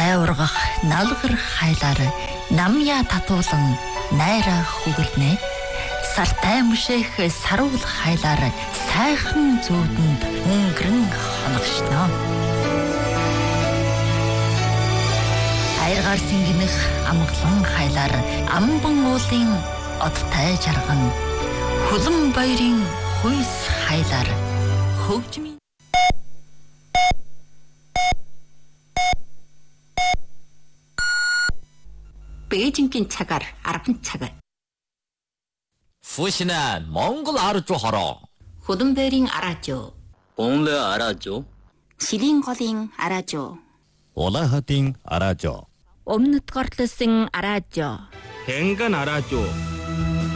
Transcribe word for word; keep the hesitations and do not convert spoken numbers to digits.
тай ургах налгар хайлаар намья татуулан найраа хүгэлнэ. Салтай мөшөх саруул хайлаар сайхан зүүдэнд өнгөрн хоногшно. Хайргаар сингэнэх амгалан хайлаар амбан уулын одтай жарган хулан баярын хүйс хайлаар хөгжмийн 베이징긴 차갈 아랍은 차갈 후신은 몽골 아르조 하러 호든베링 알아줘 봉래 알아줘 시링거링 알아줘 올라하팅 알아줘 옴누트거르스ing 알아줘 뱅간 알아줘